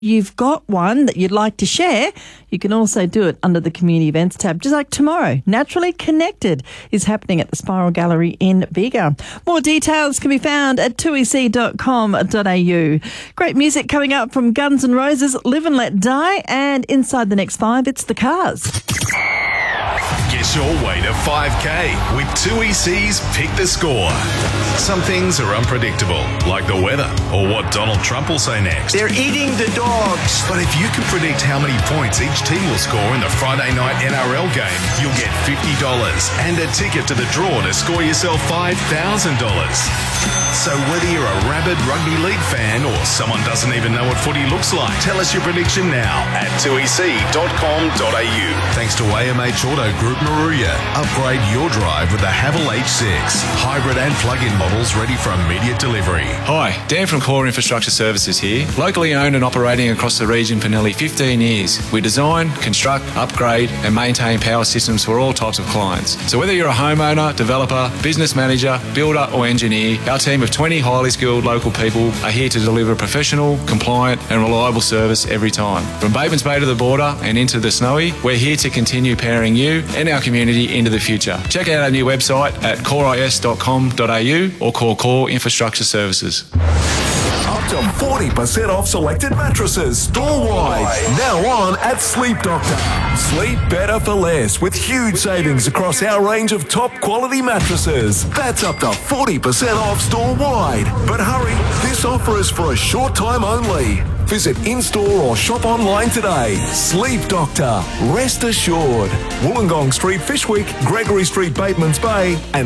you've got one that you'd like to share, you can also do it under the Community Events tab. Just like tomorrow, Naturally Connected is happening at the Spiral Gallery in Bega. More details can be found at 2ec.com.au. Great music coming up from Guns N' Roses, Live and Let Die, and inside the next 5, it's The Cars. Get your way to 5K with 2EC's Pick the Score. Some things are unpredictable, like the weather or what Donald Trump will say next. They're eating the dogs. But if you can predict how many points each team will score in the Friday night NRL game, you'll get $50 and a ticket to the draw to score yourself $5,000. So whether you're a rabid rugby league fan or someone doesn't even know what footy looks like, tell us your prediction now at 2ec.com.au. Thanks to AMH Auto Group Maruya. Upgrade your drive with the Haval H6. Hybrid and plug-in models ready for immediate delivery. Hi, Dan from Core Infrastructure Services here. Locally owned and operating across the region for nearly 15 years. We design, construct, upgrade and maintain power systems for all types of clients. So whether you're a homeowner, developer, business manager, builder or engineer, our team of 20 highly skilled local people are here to deliver professional, compliant and reliable service every time. From Batemans Bay to the border and into the Snowy, we're here to continue powering you and our community into the future. Check out our new website at coreis.com.au or call Core Infrastructure Services. Up to 40% off selected mattresses store-wide. Now on at Sleep Doctor. Sleep better for less with huge savings across our range of top quality mattresses. That's up to 40% off store-wide. But hurry, this offer is for a short time only. Visit in-store or shop online today. Sleep Doctor. Rest assured. Wollongong Street, Fishwick, Gregory Street, Batemans Bay, and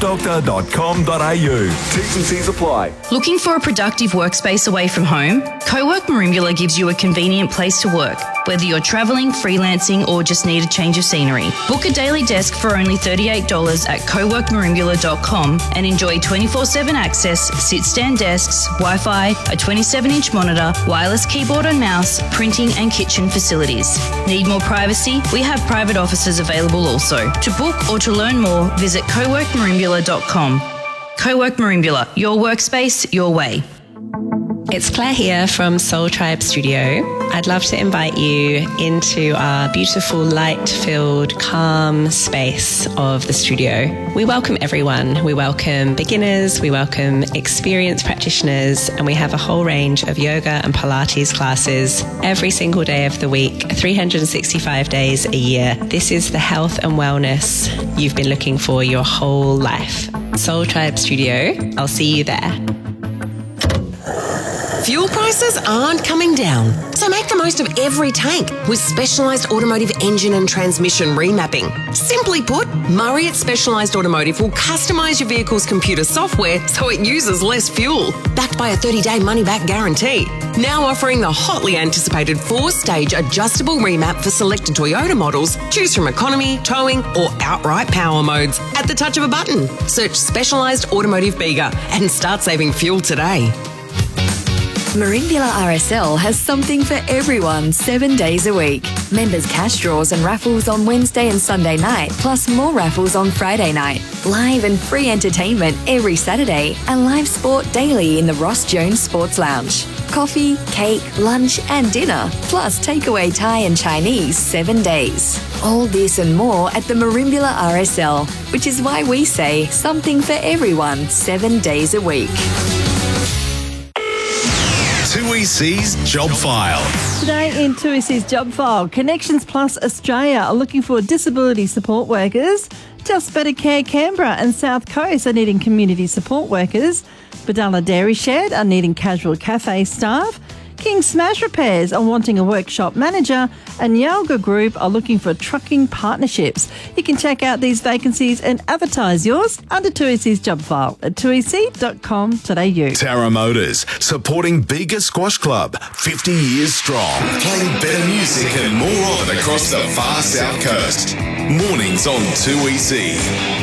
sleepdoctor.com.au. T's and C's apply. Looking for a productive workspace away from home? CoWork Merimbula gives you a convenient place to work, whether you're travelling, freelancing, or just need a change of scenery. Book a daily desk for only $38 at coworkmerimbula.com and enjoy 24/7 access, sit-stand desks, Wi-Fi, a 27-inch monitor, wireless keyboard and mouse, printing and kitchen facilities. Need more privacy? We have private offices available also. To book or to learn more, visit coworkmerimbula.com. CoWork Merimbula, your workspace, your way. It's Claire here from Soul Tribe Studio. I'd love to invite you into our beautiful, light-filled, calm space of the studio. We welcome everyone. We welcome beginners, we welcome experienced practitioners, and we have a whole range of yoga and Pilates classes every single day of the week, 365 days a year. This is the health and wellness you've been looking for your whole life. Soul Tribe Studio. I'll see you there. Fuel prices aren't coming down, so make the most of every tank with specialised automotive engine and transmission remapping. Simply put, Murray Specialised Automotive will customise your vehicle's computer software so it uses less fuel, backed by a 30-day money-back guarantee. Now offering the hotly anticipated 4-stage adjustable remap for selected Toyota models. Choose from economy, towing or outright power modes at the touch of a button. Search Specialised Automotive Bega and start saving fuel today. Merimbula RSL has something for everyone 7 days a week. Members cash draws and raffles on Wednesday and Sunday night, plus more raffles on Friday night. Live and free entertainment every Saturday and live sport daily in the Ross Jones Sports Lounge. Coffee, cake, lunch and dinner, plus takeaway Thai and Chinese 7 days. All this and more at the Merimbula RSL, which is why we say something for everyone 7 days a week. 2EC's Job File. Today in 2EC's Job File, Connections Plus Australia are looking for disability support workers. Just Better Care Canberra and South Coast are needing community support workers. Badalla Dairy Shed are needing casual cafe staff. King Smash Repairs are wanting a workshop manager, and Yalga Group are looking for trucking partnerships. You can check out these vacancies and advertise yours under 2EC's Job File at 2ec.com.au. Tara Motors, supporting Bega Squash Club, 50 years strong. Playing better music and more of it across the far south coast. Mornings on 2EC.